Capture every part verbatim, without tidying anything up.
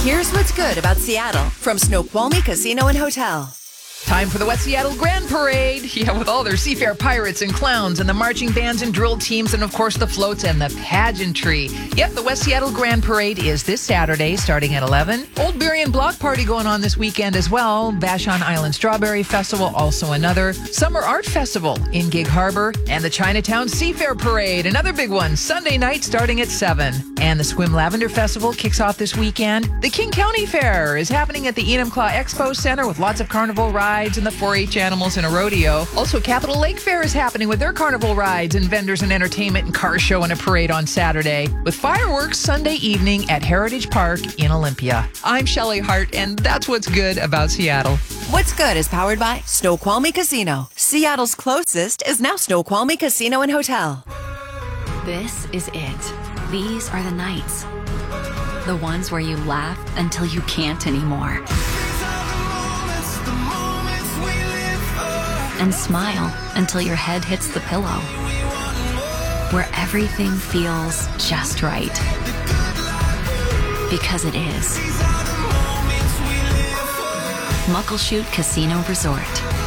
Here's what's good about Seattle from Snoqualmie Casino and Hotel. Time for the West Seattle Grand Parade. Yeah, with all their seafair pirates and clowns and the marching bands and drill teams and, of course, the floats and the pageantry. Yep, the West Seattle Grand Parade is this Saturday starting at eleven. Old Berrien Block Party going on this weekend as well. Vashon Island Strawberry Festival, also another. Summer Art Festival in Gig Harbor. And the Chinatown Seafair Parade, another big one, Sunday night starting at seven. And the Swim Lavender Festival kicks off this weekend. The King County Fair is happening at the Enumclaw Expo Center with lots of carnival rides and the four H animals in a rodeo. Also, Capitol Lake Fair is happening with their carnival rides and vendors and entertainment and car show and a parade on Saturday, with fireworks Sunday evening at Heritage Park in Olympia. I'm Shelley Hart, and that's what's good about Seattle. What's Good is powered by Snoqualmie Casino. Seattle's closest is now Snoqualmie Casino and Hotel. This is it. These are the nights. The ones where you laugh until you can't anymore. And smile until your head hits the pillow. Where everything feels just right. Because it is. Muckleshoot Casino Resort.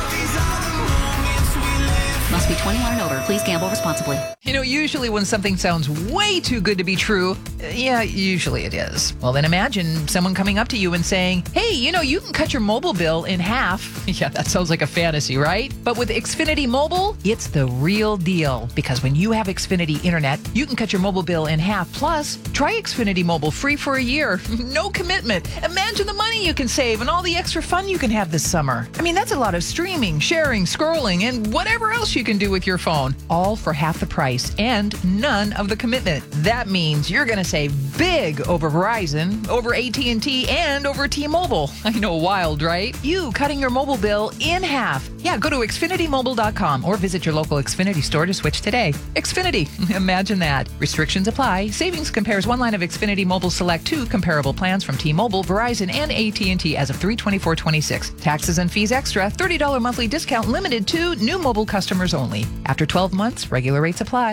Must be twenty-one and over. Please gamble responsibly. You know, usually when something sounds way too good to be true, yeah, usually it is. Well, then imagine someone coming up to you and saying, hey, you know, you can cut your mobile bill in half. Yeah, that sounds like a fantasy, right? But with Xfinity Mobile, it's the real deal. Because when you have Xfinity Internet, you can cut your mobile bill in half. Plus, try Xfinity Mobile free for a year. No commitment. Imagine the money you can save and all the extra fun you can have this summer. I mean, that's a lot of streaming, sharing, scrolling, and whatever else you can do with your phone, all for half the price and none of the commitment. That means you're going to save big over Verizon, over A T and T, and over T-Mobile. I know, wild, right? You cutting your mobile bill in half. Yeah, go to Xfinity Mobile dot com or visit your local Xfinity store to switch today. Xfinity, imagine that. Restrictions apply. Savings compares one line of Xfinity Mobile Select two comparable plans from T-Mobile, Verizon, and A T and T as of three twenty-four twenty-six. Taxes and fees extra. thirty dollars monthly discount limited to new mobile customers only. After twelve months, regular rates apply.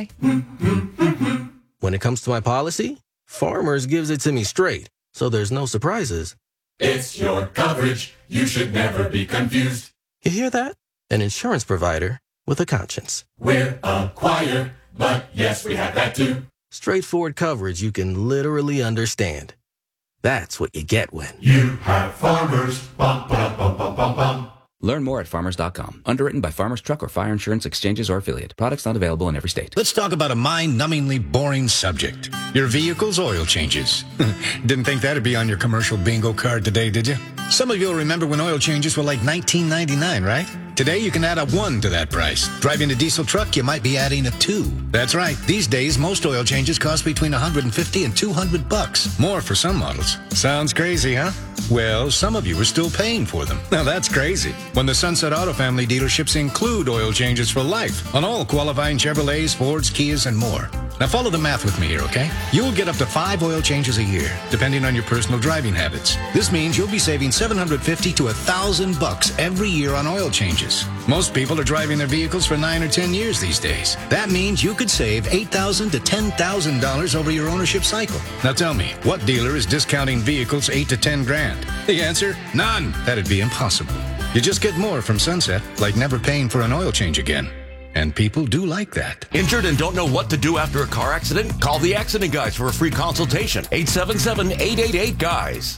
When it comes to my policy, Farmers gives it to me straight, so there's no surprises. It's your coverage. You should never be confused. You hear that? An insurance provider with a conscience. We're a choir, but yes, we have that too. Straightforward coverage you can literally understand. That's what you get when you have Farmers. Bum, bum, bum, bum, bum, bum. Learn more at farmers dot com. Underwritten by Farmers Truck or Fire Insurance Exchanges or Affiliate. Products not available in every state. Let's talk about a mind-numbingly boring subject. Your vehicle's oil changes. Didn't think that'd be on your commercial bingo card today, did you? Some of you will remember when oil changes were like nineteen ninety-nine, right? Today, you can add a one to that price. Driving a diesel truck, you might be adding a two. That's right. These days, most oil changes cost between one hundred fifty and two hundred bucks. More for some models. Sounds crazy, huh? Well, some of you are still paying for them. Now that's crazy. When the Sunset Auto Family dealerships include oil changes for life on all qualifying Chevrolets, Fords, Kias, and more. Now follow the math with me here, okay? You'll get up to five oil changes a year, depending on your personal driving habits. This means you'll be saving seven hundred fifty to one thousand bucks every year on oil changes. Most people are driving their vehicles for nine or ten years these days. That means you could save eight thousand to ten thousand dollars over your ownership cycle. Now tell me, what dealer is discounting vehicles eight to ten grand? The answer? None. That'd be impossible. You just get more from Sunset, like never paying for an oil change again. And people do like that. Injured and don't know what to do after a car accident? Call the Accident Guys for a free consultation. eight seven seven, eight eight eight, GUYS.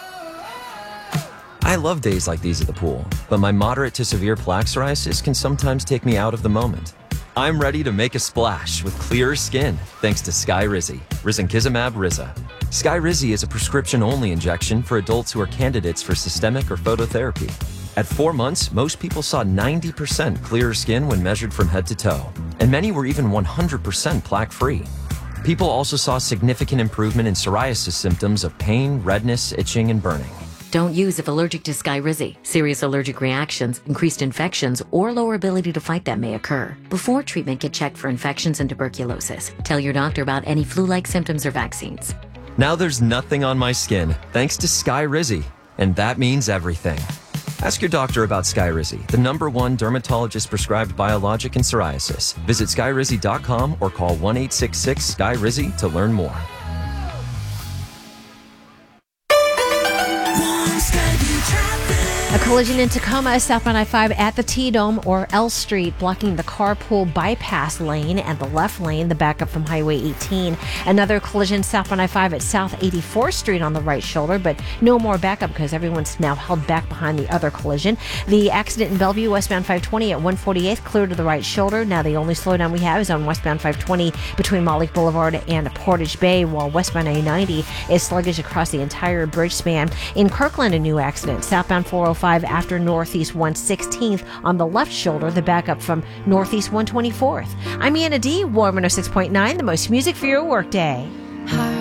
I love days like these at the pool, but my moderate to severe plaque psoriasis can sometimes take me out of the moment. I'm ready to make a splash with clearer skin thanks to Skyrizi, Risankizumab Riza. Skyrizi is a prescription-only injection for adults who are candidates for systemic or phototherapy. At four months, most people saw ninety percent clearer skin when measured from head to toe, and many were even one hundred percent plaque-free. People also saw significant improvement in psoriasis symptoms of pain, redness, itching, and burning. Don't use if allergic to Skyrizi. Serious allergic reactions, increased infections, or lower ability to fight them may occur. Before treatment, get checked for infections and tuberculosis. Tell your doctor about any flu-like symptoms or vaccines. Now there's nothing on my skin thanks to Skyrizi, and that means everything. Ask your doctor about Skyrizi, the number one dermatologist-prescribed biologic in psoriasis. Visit skyrizi dot com or call one eight six six, S K Y R I Z I to learn more. A collision in Tacoma, southbound I five at the T-Dome or L Street, blocking the carpool bypass lane and the left lane, the backup from Highway eighteen. Another collision southbound I five at South eighty-fourth Street on the right shoulder, but no more backup because everyone's now held back behind the other collision. The accident in Bellevue, westbound five twenty at one forty-eighth, clear to the right shoulder. Now the only slowdown we have is on westbound five twenty between Malik Boulevard and Portage Bay, while westbound I ninety is sluggish across the entire bridge span. In Kirkland, a new accident, southbound four oh five after Northeast one sixteenth on the left shoulder, the backup from Northeast one twenty-fourth. I'm Anna D, Warm one oh six point nine, the most music for your workday.